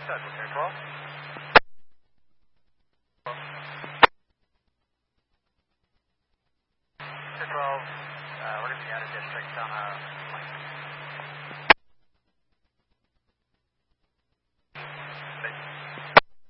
Central, Air 12. Air 12, we're going to be out of district on a flight.